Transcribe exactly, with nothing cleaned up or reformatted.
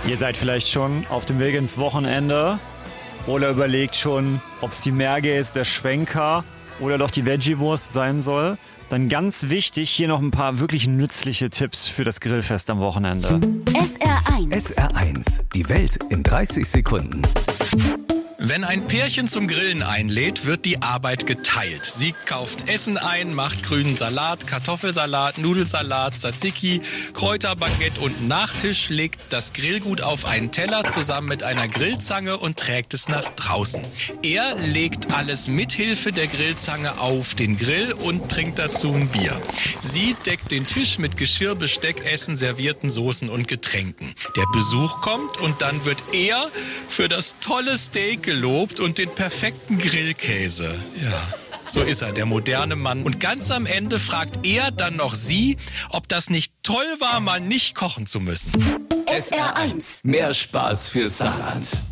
Ihr seid vielleicht schon auf dem Weg ins Wochenende oder überlegt schon, ob es die Merguez, der Schwenker oder doch die Veggie-Wurst sein soll. Dann ganz wichtig, hier noch ein paar wirklich nützliche Tipps für das Grillfest am Wochenende. S R eins. S R eins, die Welt in dreißig Sekunden. Wenn ein Pärchen zum Grillen einlädt, wird die Arbeit geteilt. Sie kauft Essen ein, macht grünen Salat, Kartoffelsalat, Nudelsalat, Tzatziki, Kräuterbaguette und Nachtisch, legt das Grillgut auf einen Teller zusammen mit einer Grillzange und trägt es nach draußen. Er legt alles mithilfe der Grillzange auf den Grill und trinkt dazu ein Bier. Sie deckt den Tisch mit Geschirr, Besteck, Essen, servierten Soßen und Getränken. Der Besuch kommt und dann wird er für das tolle Steak gelobt und den perfekten Grillkäse. Ja, so ist er, der moderne Mann. Und ganz am Ende fragt er dann noch sie, ob das nicht toll war, mal nicht kochen zu müssen. S R eins. Mehr Spaß fürs Saarland.